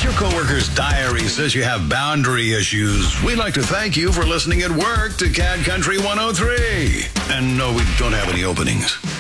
your coworker's diary says you have boundary issues, we'd like to thank you for listening at work to CAD Country 103. And no, we don't have any openings.